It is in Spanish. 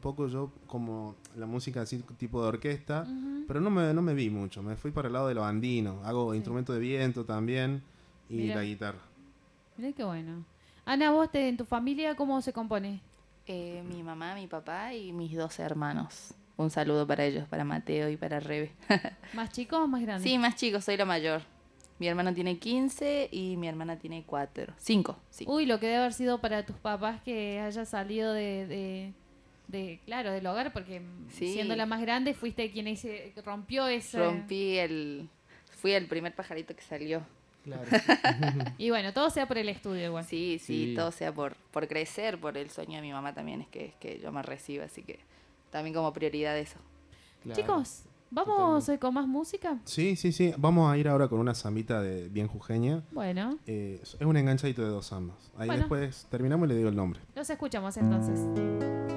poco yo como la música así tipo de orquesta, pero no me vi mucho. Me fui para el lado de lo andino. Hago instrumento de viento también y Mira, la guitarra. mira qué bueno. Ana, vos en tu familia, ¿cómo se compone? Mi mamá, mi papá y mis dos hermanos. Un saludo para ellos, para Mateo y para Rebe. ¿Más chicos o más grandes? Sí, más chicos, soy la mayor. Mi hermano tiene 15 y mi hermana tiene 4. 5, sí. Uy, lo que debe haber sido para tus papás que hayas salido claro, del hogar, porque Sí. siendo la más grande fuiste quien rompió ese... Fui el primer pajarito que salió. Claro. Y bueno, todo sea por el estudio igual. Sí, Sí. todo sea por crecer, por el sueño de mi mamá también es que yo me reciba, así que también como prioridad eso. Claro. Chicos, ¿vamos con más música? Sí. Vamos a ir ahora con una zambita de bien jujeña. Bueno, Es un enganchadito de dos zambas. Ahí Bueno. después terminamos y le digo el nombre. los escuchamos entonces.